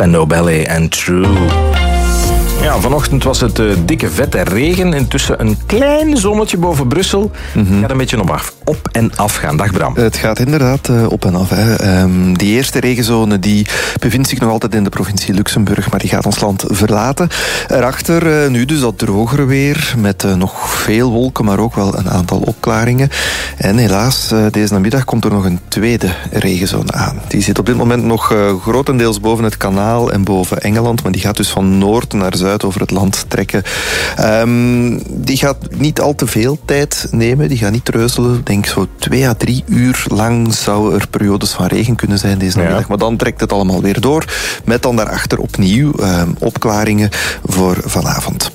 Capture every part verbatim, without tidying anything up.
Spandau Ballet en True. Ja, vanochtend was het uh, dikke vette regen. Intussen een klein zonnetje boven Brussel. Het mm-hmm. gaat een beetje op, af, op en af gaan. Dag Bram. Het gaat inderdaad uh, op en af. Hè. Um, die eerste regenzone die bevindt zich nog altijd in de provincie Luxemburg, maar die gaat ons land verlaten. Erachter uh, nu dus dat drogere weer met uh, nog veel wolken, maar ook wel een aantal opklaringen. En helaas, uh, deze namiddag komt er nog een tweede regenzone aan. Die zit op dit moment nog uh, grotendeels boven het kanaal en boven Engeland, maar die gaat dus van noord naar zuid over het land trekken. Um, die gaat niet al te veel tijd nemen. Die gaat niet treuzelen. Ik denk zo twee à drie uur lang zouden er periodes van regen kunnen zijn deze namiddag. Ja. Maar dan trekt het allemaal weer door. Met dan daarachter opnieuw um, opklaringen voor vanavond.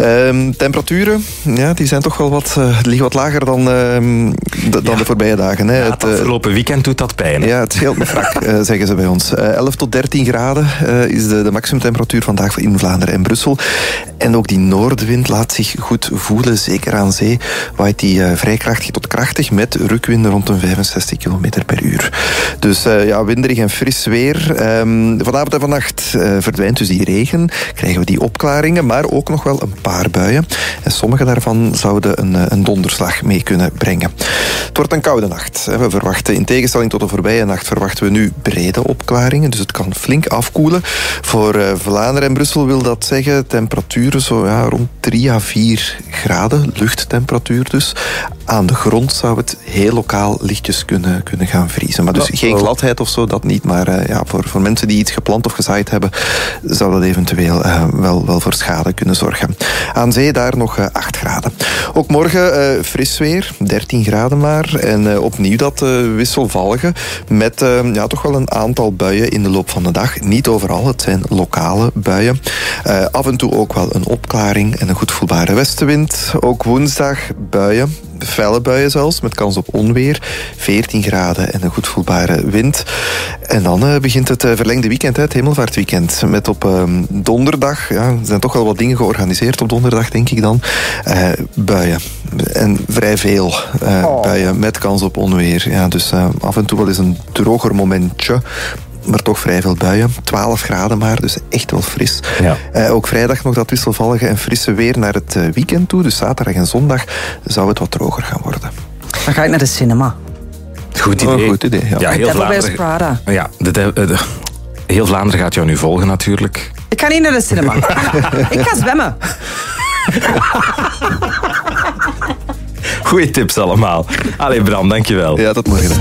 Um, temperaturen, ja, die zijn toch wel wat, uh, liggen wat lager dan, um, d- dan ja. de voorbije dagen. Hè. Ja, het afgelopen weekend doet dat pijn. Hè? Ja, het scheelt me frak, uh, zeggen ze bij ons. Uh, elf tot dertien graden uh, is de, de maximumtemperatuur vandaag in Vlaanderen en Brussel. En ook die noordenwind laat zich goed voelen, zeker aan zee. Waait die uh, vrij krachtig tot krachtig met rukwinden rond een vijfenzestig kilometer per uur. Dus uh, ja, winderig en fris weer. Um, vanavond en vannacht uh, verdwijnt dus die regen. Krijgen we die opklaringen, maar ook nog wel een paar buien. En sommige daarvan zouden een, een donderslag mee kunnen brengen. Het wordt een koude nacht. We verwachten, in tegenstelling tot de voorbije nacht, verwachten we nu brede opklaringen. Dus het kan flink afkoelen. Voor uh, Vlaanderen en Brussel wil dat zeggen temperaturen zo ja, rond drie à vier graden, luchttemperatuur dus. Aan de grond zou het heel lokaal lichtjes kunnen, kunnen gaan vriezen. Maar dus geen gladheid of zo, dat niet. Maar uh, ja, voor, voor mensen die iets geplant of gezaaid hebben, zou dat eventueel uh, wel, wel voor schade kunnen zorgen. Aan zee daar nog uh, acht graden. Ook morgen uh, fris weer, dertien graden maar. En uh, opnieuw dat uh, wisselvallige met uh, ja, toch wel een aantal buien in de loop van de dag. Niet overal, het zijn lokale buien. Uh, af en toe ook wel een opklaring en een goed voelbare westenwind. Ook woensdag buien. Felle buien zelfs, met kans op onweer. veertien graden en een goed voelbare wind. En dan uh, begint het uh, verlengde weekend, hè, het hemelvaartweekend. Met op uh, donderdag, ja, er zijn toch wel wat dingen georganiseerd op donderdag, denk ik dan. Uh, buien. En vrij veel uh, oh. buien met kans op onweer. Ja, dus uh, af en toe wel eens een droger momentje. Maar toch vrij veel buien. twaalf graden maar, dus echt wel fris. Ja. Uh, ook vrijdag nog dat wisselvallige en frisse weer naar het weekend toe. Dus zaterdag en zondag zou het wat droger gaan worden. Dan ga ik naar de cinema. Goed idee. Oh, goed idee, ja. Ja, heel Vlaanderen, ja, de, de, de, heel Vlaanderen gaat jou nu volgen natuurlijk. Ik ga niet naar de cinema. Ik ga zwemmen. Goeie tips allemaal. Allee Bram, dankjewel. Ja, tot morgen.